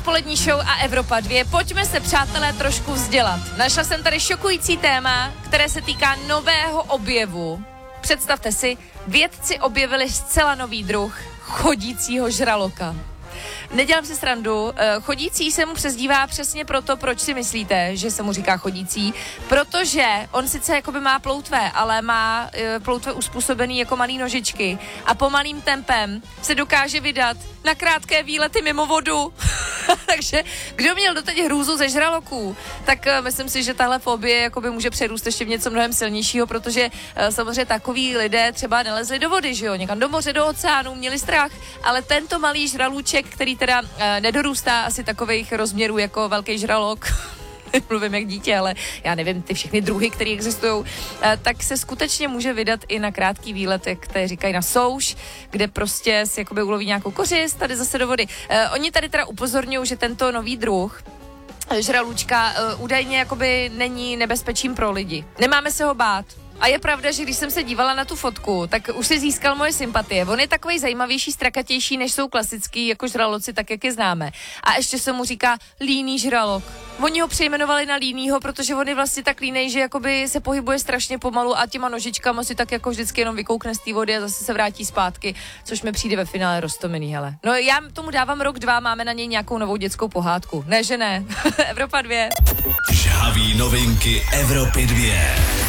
odpolední show a Evropa 2. Pojďme se, přátelé, trošku vzdělat. Našla jsem tady šokující téma, které se týká nového objevu. Představte si, vědci objevili zcela nový druh chodícího žraloka. Nedělám si srandu, chodící se mu přezdívá přesně proto, proč si myslíte, že se mu říká chodící, protože on sice jakoby má ploutve, ale má ploutve uspůsobený jako malý nožičky a pomalým tempem se dokáže vydat na krátké výlety mimo vodu. Takže kdo měl doteď hrůzu ze žraloků, tak myslím si, že tahle fobie jakoby může přerůst ještě v něco mnohem silnějšího, protože samozřejmě takoví lidé třeba nelezli do vody, že jo, někam do moře, do oceánu, měli strach, ale tento malý žralůček, který teda nedorůstá asi takových rozměrů jako velký žralok, mluvím jak dítě, ale já nevím, ty všechny druhy, které existují, tak se skutečně může vydat i na krátký výlet, jak tady říkají, na souš, kde prostě si jakoby uloví nějakou kořist, tady zase do vody. Oni tady teda upozorňují, že tento nový druh žralůčka údajně jakoby není nebezpečím pro lidi. Nemáme se ho bát. A je pravda, že když jsem se dívala na tu fotku, tak už si získal moje sympatie. On je takovej zajímavější, strakatější, než jsou klasický jako žraloci, tak jak je známe. A ještě se mu říká líný žralok. Oni ho přejmenovali na línýho, protože on je vlastně tak línej, že jakoby se pohybuje strašně pomalu a těma nožičkama si tak jako vždycky jenom vykoukne z té vody a zase se vrátí zpátky, což mi přijde ve finále roztomený, hele. No já tomu dávám rok, 2, máme na něj nějakou novou dětskou pohádku. Ne, že ne. Evropa 2. Žhavý novinky Evropy 2.